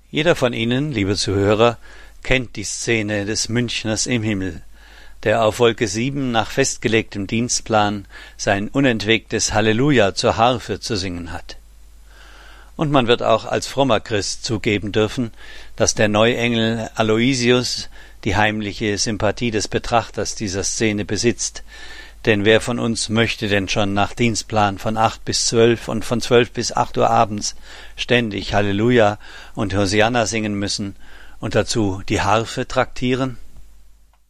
Jeder von Ihnen, liebe Zuhörer, kennt die Szene des Münchners im Himmel, der auf Wolke 7 nach festgelegtem Dienstplan sein unentwegtes Halleluja zur Harfe zu singen hat. Und man wird auch als frommer Christ zugeben dürfen, dass der Neuengel Aloysius die heimliche Sympathie des Betrachters dieser Szene besitzt, denn wer von uns möchte denn schon nach Dienstplan von 8 bis 12 und von 12 bis 8 Uhr abends ständig Halleluja und Hosianna singen müssen und dazu die Harfe traktieren?